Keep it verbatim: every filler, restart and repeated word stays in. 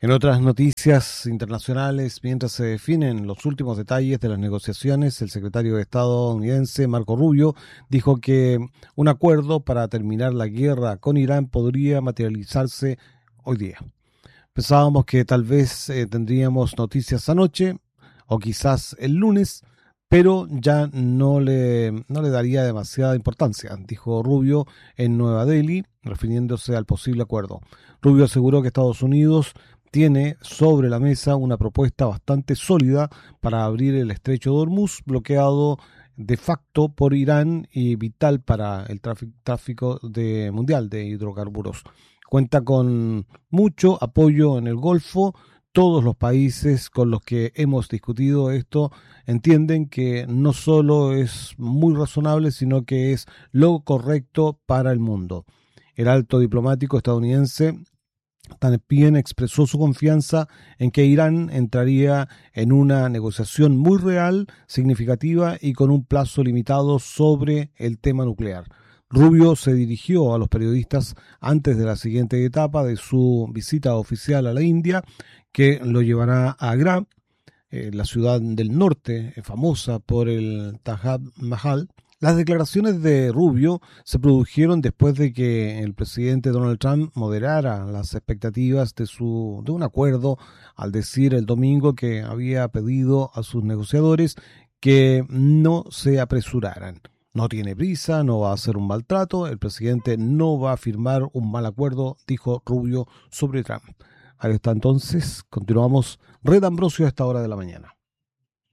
En otras noticias internacionales, mientras se definen los últimos detalles de las negociaciones, el secretario de Estado estadounidense Marco Rubio dijo que un acuerdo para terminar la guerra con Irán podría materializarse hoy día. Pensábamos que tal vez eh, tendríamos noticias anoche o quizás el lunes, pero ya no le, no le daría demasiada importancia, dijo Rubio en Nueva Delhi, refiriéndose al posible acuerdo. Rubio aseguró que Estados Unidos tiene sobre la mesa una propuesta bastante sólida para abrir el estrecho de Hormuz, bloqueado de facto por Irán y vital para el tráfico de, mundial de hidrocarburos. Cuenta con mucho apoyo en el Golfo. Todos los países con los que hemos discutido esto entienden que no solo es muy razonable, sino que es lo correcto para el mundo. El alto diplomático estadounidense también expresó su confianza en que Irán entraría en una negociación muy real, significativa y con un plazo limitado sobre el tema nuclear. Rubio se dirigió a los periodistas antes de la siguiente etapa de su visita oficial a la India, que lo llevará a Agra, eh, la ciudad del norte, eh, famosa por el Taj Mahal. Las declaraciones de Rubio se produjeron después de que el presidente Donald Trump moderara las expectativas de, su, de un acuerdo al decir el domingo que había pedido a sus negociadores que no se apresuraran. No tiene prisa, no va a hacer un maltrato, el presidente no va a firmar un mal acuerdo, dijo Rubio sobre Trump. Ahí está entonces, continuamos. Red Ambrosio a esta hora de la mañana.